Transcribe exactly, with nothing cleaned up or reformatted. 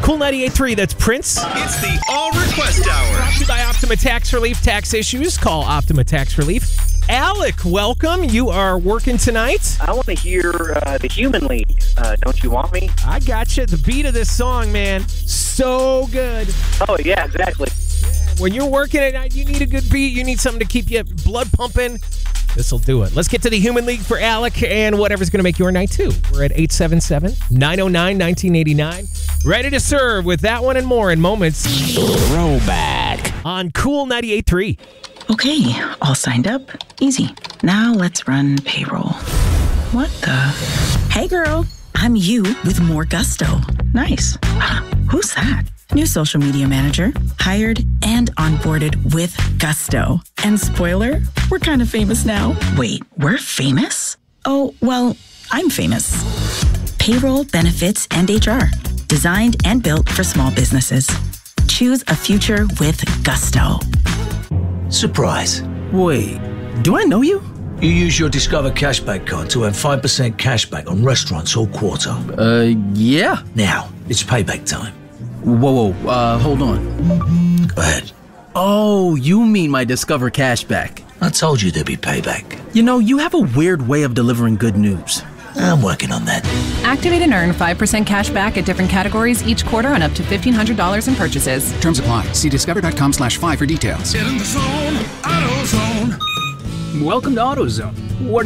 Cool ninety-eight point three, that's Prince. It's the All Request Hour. Brought to you by Optima Tax Relief. Tax issues, call Optima Tax Relief. Alec, welcome. You are working tonight. I want to hear uh, the Human League. Uh, Don't You Want Me? I got you. The beat of this song, man, so good. Oh, yeah, exactly. When you're working at night, you need a good beat. You need something to keep your blood pumping. This will do it. Let's get to the Human League for Alec and whatever's going to make your night, too. We're at eight seven seven, nine oh nine, nineteen eighty-nine. Ready to serve with that one and more in moments. Throwback on Cool ninety-eight point three. Okay, all signed up. Easy. Now let's run payroll. What the? Hey, girl. I'm you with more gusto. Nice. Who's that? New social media manager, hired and onboarded with gusto. And spoiler, we're kind of famous now. Wait, we're famous? Oh, well, I'm famous. Payroll, benefits, and H R. Designed and built for small businesses. Choose a future with gusto. Surprise. Wait, do I know you? You use your Discover Cashback card to earn five percent cashback on restaurants all quarter. Uh, yeah. Now, it's payback time. Whoa, whoa, uh, hold on. Go ahead. Oh, you mean my Discover Cashback. I told you there'd be payback. You know, you have a weird way of delivering good news. I'm working on that. Activate and earn five percent cash back at different categories each quarter on up to fifteen hundred dollars in purchases. Terms apply. See discover.com slash five for details. Get in the zone, AutoZone. Welcome to AutoZone. What